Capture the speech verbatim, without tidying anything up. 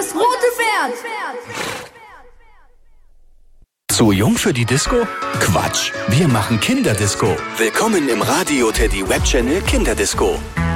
das rote Pferd. Zu jung für die Disco? Quatsch, wir machen Kinderdisco. Willkommen im Radio Teddy Webchannel Kinderdisco.